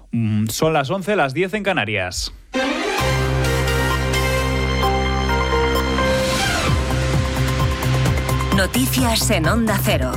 Son las 11, las 10 en Canarias. Noticias en Onda Cero.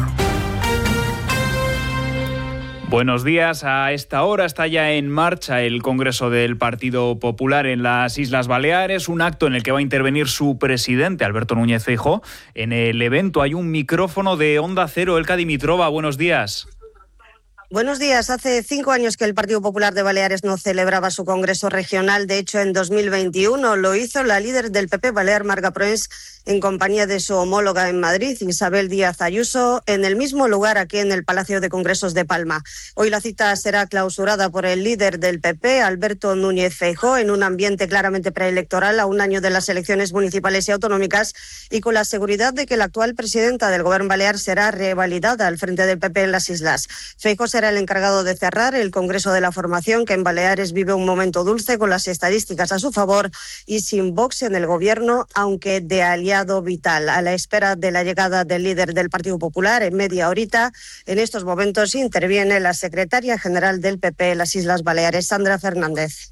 Buenos días. A esta hora está ya en marcha el Congreso del Partido Popular en las Islas Baleares, un acto en el que va a intervenir su presidente, Alberto Núñez Feijóo. En el evento hay un micrófono de Onda Cero. Elka Dimitrova, buenos días. Buenos días. Hace 5 años que el Partido Popular de Baleares no celebraba su congreso regional. De hecho, en 2021 lo hizo la líder del PP, Balear Marga Proens, en compañía de su homóloga en Madrid, Isabel Díaz Ayuso, en el mismo lugar aquí en el Palacio de Congresos de Palma. Hoy la cita será clausurada por el líder del PP, Alberto Núñez Feijóo, en un ambiente claramente preelectoral a un año de las elecciones municipales y autonómicas y con la seguridad de que la actual presidenta del Gobierno balear será revalidada al frente del PP en las islas. Feijóo será el encargado de cerrar el Congreso de la Formación, que en Baleares vive un momento dulce con las estadísticas a su favor y sin Vox en el Gobierno, aunque de aliado vital. A la espera de la llegada del líder del Partido Popular, en media horita, en estos momentos interviene la secretaria general del PP en las Islas Baleares, Sandra Fernández.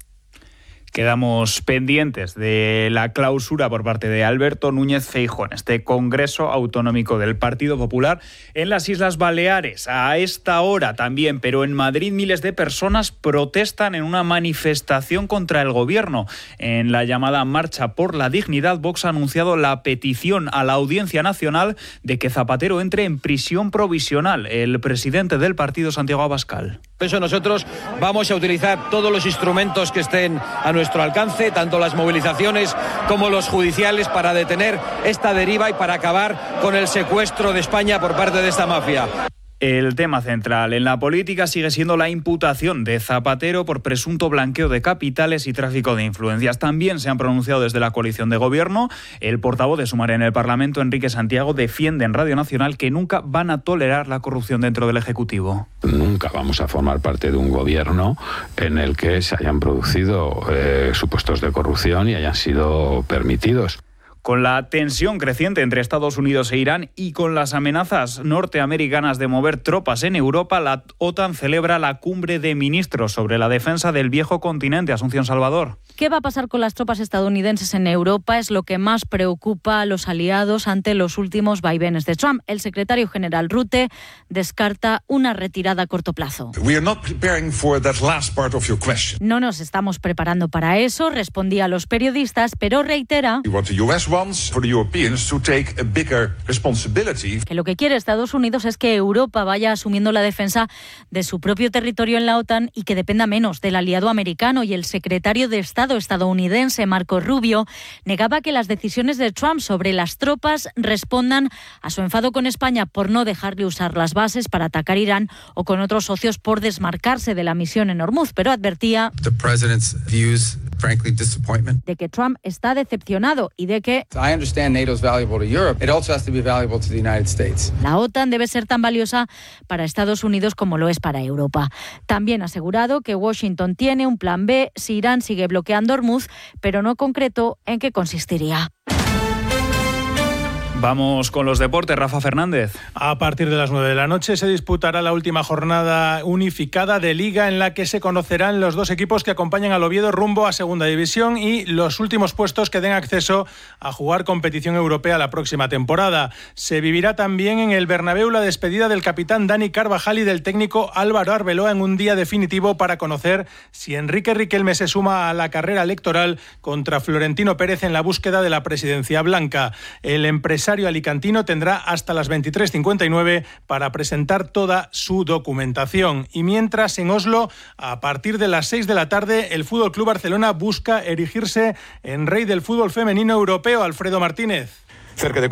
Quedamos pendientes de la clausura por parte de Alberto Núñez Feijóo en este Congreso Autonómico del Partido Popular en las Islas Baleares. A esta hora también, pero en Madrid, miles de personas protestan en una manifestación contra el Gobierno. En la llamada Marcha por la Dignidad, Vox ha anunciado la petición a la Audiencia Nacional de que Zapatero entre en prisión provisional. El presidente del partido, Santiago Abascal. Por eso nosotros vamos a utilizar todos los instrumentos que estén a nuestro alcance, tanto las movilizaciones como los judiciales, para detener esta deriva y para acabar con el secuestro de España por parte de esta mafia. El tema central en la política sigue siendo la imputación de Zapatero por presunto blanqueo de capitales y tráfico de influencias. También se han pronunciado desde la coalición de gobierno. El portavoz de Sumar en el Parlamento, Enrique Santiago, defiende en Radio Nacional que nunca van a tolerar la corrupción dentro del Ejecutivo. Nunca vamos a formar parte de un gobierno en el que se hayan producido supuestos de corrupción y hayan sido permitidos. Con la tensión creciente entre Estados Unidos e Irán y con las amenazas norteamericanas de mover tropas en Europa, la OTAN celebra la cumbre de ministros sobre la defensa del viejo continente. Asunción Salvador. ¿Qué va a pasar con las tropas estadounidenses en Europa? Es lo que más preocupa a los aliados ante los últimos vaivenes de Trump. El secretario general Rutte descarta una retirada a corto plazo. No nos estamos preparando para eso, respondía a los periodistas, pero reitera que lo que quiere Estados Unidos es que Europa vaya asumiendo la defensa de su propio territorio en la OTAN y que dependa menos del aliado americano. Y el secretario de Estado estadounidense, Marco Rubio, negaba que las decisiones de Trump sobre las tropas respondan a su enfado con España por no dejarle usar las bases para atacar Irán o con otros socios por desmarcarse de la misión en Hormuz, pero advertía de que Trump está decepcionado y de que la OTAN debe ser tan valiosa para Estados Unidos como lo es para Europa. También ha asegurado que Washington tiene un plan B si Irán sigue bloqueando Hormuz, pero no concretó en qué consistiría. Vamos con los deportes, Rafa Fernández. A partir de las 9 de la noche se disputará la última jornada unificada de Liga, en la que se conocerán los dos equipos que acompañan al Oviedo rumbo a Segunda División y los últimos puestos que den acceso a jugar competición europea la próxima temporada. Se vivirá también en el Bernabéu la despedida del capitán Dani Carvajal y del técnico Álvaro Arbeloa en un día definitivo para conocer si Enrique Riquelme se suma a la carrera electoral contra Florentino Pérez en la búsqueda de la presidencia blanca. El empresario alicantino tendrá hasta las 23:59 para presentar toda su documentación. Y mientras, en Oslo, a partir de las 6 de la tarde, el Fútbol Club Barcelona busca erigirse en rey del fútbol femenino europeo. Alfredo Martínez. Cerca de